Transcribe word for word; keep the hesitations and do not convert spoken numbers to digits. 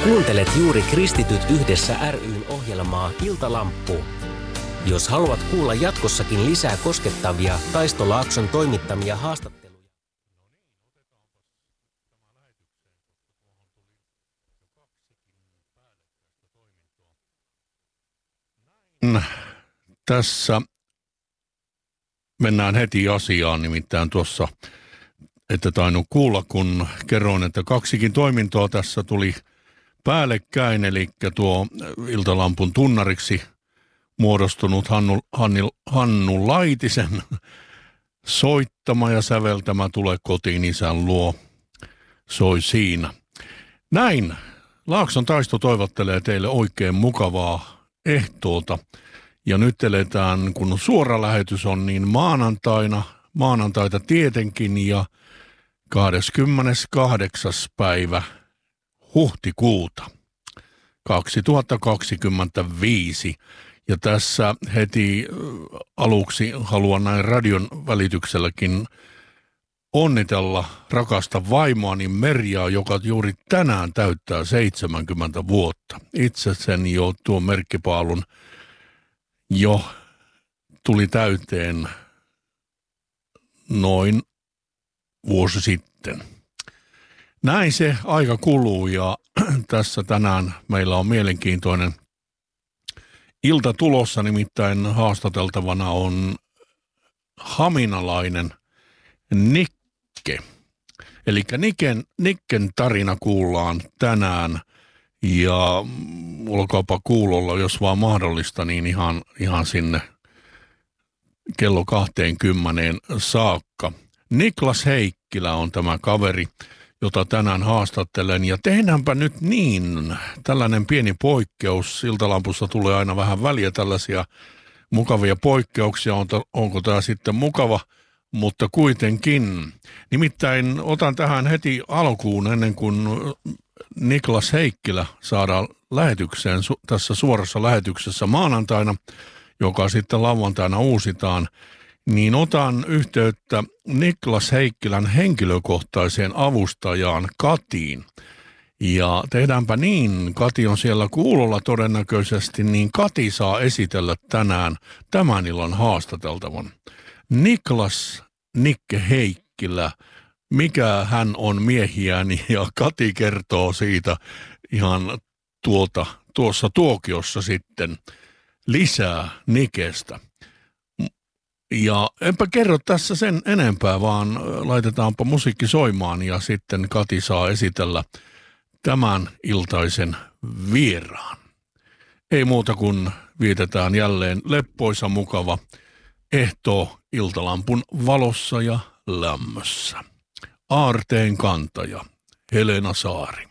Kuuntelet juuri Kristityt yhdessä ry:n ohjelmaa Iltalamppu. Jos haluat kuulla jatkossakin lisää koskettavia Taisto Laakson toimittamia haastatteluja. Tässä mennään heti asiaan, nimittäin tuossa, että tainnut kuulla, kun kerroin, että kaksikin toimintoa tässä tuli päällekkäin, eli tuo Iltalampun tunnariksi muodostunut Hannu, Hannu, Hannu Laitisen soittama ja säveltämä Tule kotiin isän luo soi siinä. Näin, Laakson Taisto toivottelee teille oikein mukavaa ehtoota. Ja nyt eletään, kun suora lähetys on, niin maanantaina, maanantaita tietenkin ja kahdeskymmeneskahdeksas päivä huhtikuuta kaksituhattakaksikymmentäviisi. Ja tässä heti aluksi haluan näin radion välitykselläkin onnitella rakasta vaimoani Merjaa, joka juuri tänään täyttää seitsemänkymmentä vuotta. Itse sen jo tuon merkkipaalun jo tuli täyteen noin vuosi sitten. Näin se aika kuluu ja tässä tänään meillä on mielenkiintoinen ilta tulossa, nimittäin haastateltavana on haminalainen Nikke. Eli Niken, Nikken tarina kuullaan tänään ja olkaapa kuulolla, jos vaan mahdollista, niin ihan, ihan sinne kello kaksikymmentä saakka. Niklas Heikkilä on tämä kaveri, jota tänään haastattelen. Ja tehdäänpä nyt niin, tällainen pieni poikkeus. Iltalampussa tulee aina vähän väliä tällaisia mukavia poikkeuksia. Onko, onko tämä sitten mukava, mutta kuitenkin. Nimittäin otan tähän heti alkuun ennen kuin Niklas Heikkilä saadaan lähetykseen su- tässä suorassa lähetyksessä maanantaina, joka sitten lauantaina uusitaan, niin otan yhteyttä Niklas Heikkilän henkilökohtaiseen avustajaan Katiin. Ja tehdäänpä niin, Kati on siellä kuulolla todennäköisesti, niin Kati saa esitellä tänään tämän illan haastateltavan. Niklas Nikke Heikkilä, mikä hän on miehiäni, ja Kati kertoo siitä ihan tuolta, tuossa tuokiossa sitten lisää Nikestä. Ja enpä kerro tässä sen enempää, vaan laitetaanpa musiikki soimaan ja sitten Kati saa esitellä tämän iltaisen vieraan. Ei muuta kuin vietetään jälleen leppoisa mukava ehtoo Iltalampun valossa ja lämmössä. Aarteen kantaja Helena Saari.